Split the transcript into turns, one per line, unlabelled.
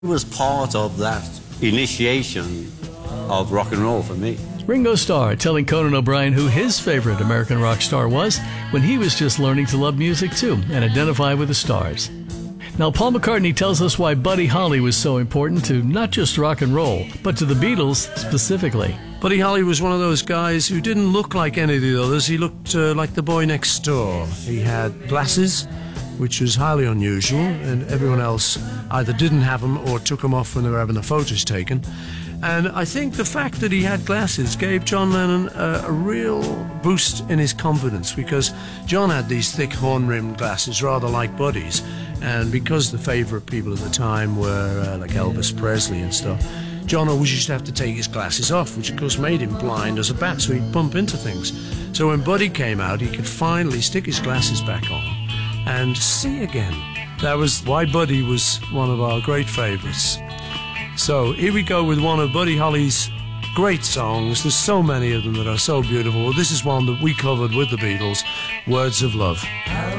It was part of that initiation of rock and roll for me.
Ringo Starr telling Conan O'Brien who his favorite American rock star was when he was just learning to love music too and identify with the stars. Now, Paul McCartney tells us why Buddy Holly was so important to not just rock and roll, but to the Beatles specifically.
Buddy Holly was one of those guys who didn't look like any of the others. He looked like the boy next door. He had glasses, which was highly unusual, and everyone else either didn't have them or took them off when they were having the photos taken. And I think the fact that he had glasses gave John Lennon a real boost in his confidence, because John had these thick horn-rimmed glasses, rather like Buddy's, and because the favourite people at the time were like Elvis Presley and stuff, John always used to have to take his glasses off, which of course made him blind as a bat, so he'd bump into things. So when Buddy came out, he could finally stick his glasses back on and see again. That was why Buddy was one of our great favourites. So here we go with one of Buddy Holly's great songs. There's so many of them that are so beautiful. This is one that we covered with the Beatles, Words of Love.